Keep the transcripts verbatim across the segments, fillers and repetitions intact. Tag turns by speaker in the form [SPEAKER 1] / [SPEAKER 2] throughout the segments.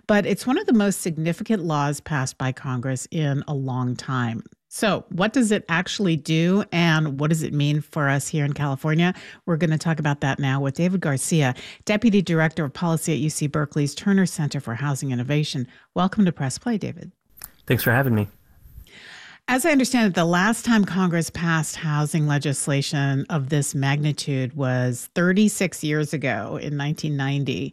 [SPEAKER 1] but it's one of the most significant laws passed by Congress in a long time. So, what does it actually do and what does it mean for us here in California? We're going to talk about that now with David Garcia, Deputy Director of Policy at U C Berkeley's Turner Center for Housing Innovation. Welcome to Press Play, David.
[SPEAKER 2] Thanks for having me.
[SPEAKER 1] As I understand it, the last time Congress passed housing legislation of this magnitude was thirty-six years ago in nineteen ninety.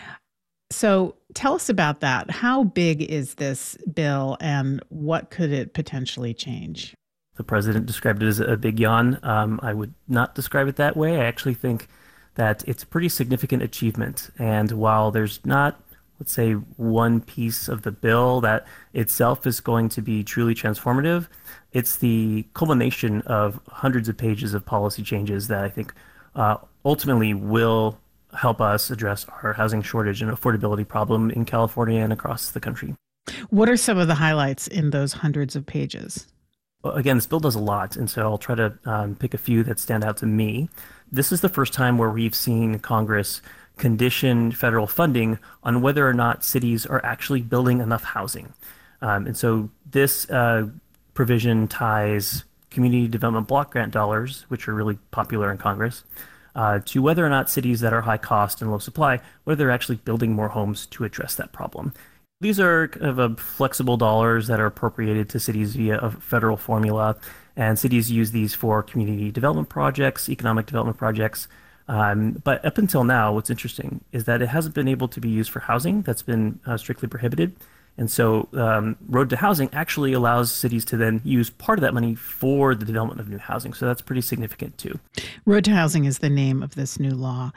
[SPEAKER 1] So tell us about that. How big is this bill and what could it potentially change?
[SPEAKER 2] The president described it as a big yawn. Um, I would not describe it that way. I actually think that it's a pretty significant achievement. And while there's not, let's say, one piece of the bill that itself is going to be truly transformative, it's the culmination of hundreds of pages of policy changes that I think uh, ultimately will help us address our housing shortage and affordability problem in California and across the country.
[SPEAKER 1] What are some of the highlights in those hundreds of pages?
[SPEAKER 2] Well, again, this bill does a lot, and so I'll try to um, pick a few that stand out to me. This is the first time where we've seen Congress condition federal funding on whether or not cities are actually building enough housing. Um, and so this uh, provision ties community development block grant dollars, which are really popular in Congress, Uh, to whether or not cities that are high cost and low supply, whether they're actually building more homes to address that problem. These are kind of a flexible dollars that are appropriated to cities via a federal formula, and cities use these for community development projects, economic development projects. Um, but up until now, what's interesting is that it hasn't been able to be used for housing. That's been uh, strictly prohibited. And so um, Road to Housing actually allows cities to then use part of that money for the development of new housing. So that's pretty significant too.
[SPEAKER 1] Road to Housing is the name of this new law.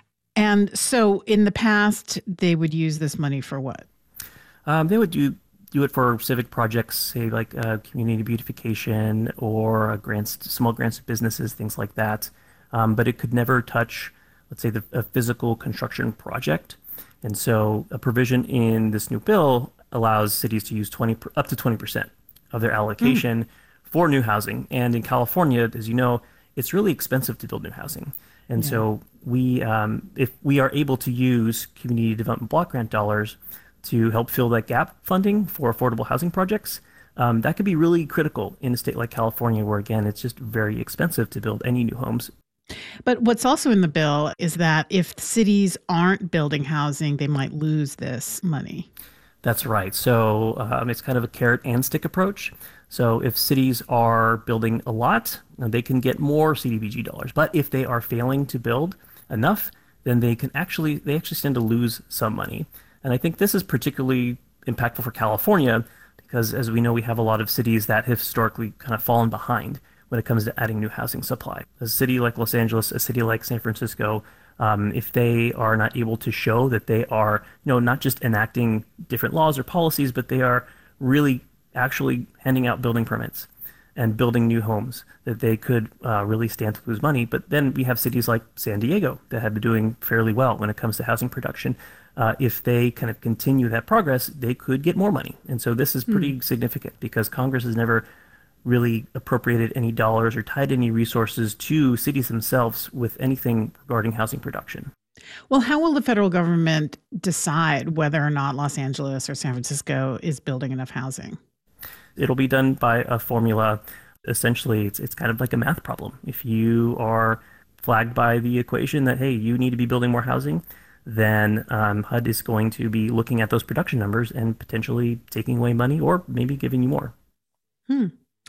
[SPEAKER 1] And so in the past, they would use this money for what?
[SPEAKER 2] Um, they would do do it for civic projects, say like uh, community beautification or uh, grants, small grants to businesses, things like that. Um, but it could never touch, let's say, the, a physical construction project. And so a provision in this new bill allows cities to use twenty up to twenty percent of their allocation mm. for new housing. And in California, as you know, it's really expensive to build new housing. And yeah. so we, um, if we are able to use community development block grant dollars to help fill that gap funding for affordable housing projects, um, that could be really critical in a state like California, where again, it's just very expensive to build any new homes.
[SPEAKER 1] But what's also in the bill is that if cities aren't building housing, they might lose this money.
[SPEAKER 2] That's right. So um, it's kind of a carrot and stick approach. So if cities are building a lot, they can get more C D B G dollars. But if they are failing to build enough, then they can actually they actually stand to lose some money. And I think this is particularly impactful for California because, as we know, we have a lot of cities that have historically kind of fallen behind when it comes to adding new housing supply. A city like Los Angeles, a city like San Francisco, um, if they are not able to show that they are, you know, not just enacting different laws or policies, but they are really actually handing out building permits and building new homes, that they could uh, really stand to lose money. But then we have cities like San Diego that have been doing fairly well when it comes to housing production. Uh, if they kind of continue that progress, they could get more money. And so this is pretty mm. significant because Congress has never really appropriated any dollars or tied any resources to cities themselves with anything regarding housing production.
[SPEAKER 1] Well, how will the federal government decide whether or not Los Angeles or San Francisco is building enough housing?
[SPEAKER 2] It'll be done by a formula. Essentially, it's it's kind of like a math problem. If you are flagged by the equation that, hey, you need to be building more housing, then um, H U D is going to be looking at those production numbers and potentially taking away money or maybe giving you more.
[SPEAKER 1] Hmm.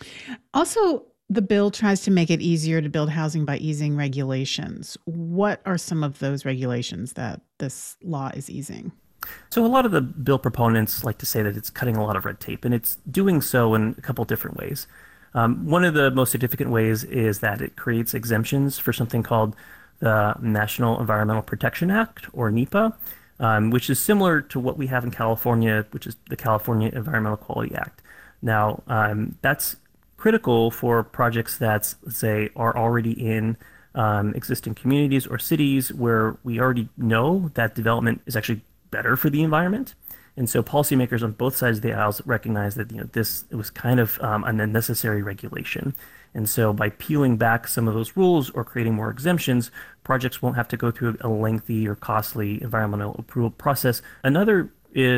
[SPEAKER 1] Also, the bill tries to make it easier to build housing by easing regulations. What are some of those regulations that this law is easing?
[SPEAKER 2] So a lot of the bill proponents like to say that it's cutting a lot of red tape, and it's doing so in a couple different ways. Um, one of the most significant ways is that it creates exemptions for something called the National Environmental Protection Act, or NEPA, um, which is similar to what we have in California, which is the California Environmental Quality Act. Now, um, that's critical for projects that, let's say, are already in um, existing communities or cities where we already know that development is actually better for the environment. And so policymakers on both sides of the aisles recognize that, you know, this it was kind of um, an unnecessary regulation. And so by peeling back some of those rules or creating more exemptions, projects won't have to go through a lengthy or costly environmental approval process. Another is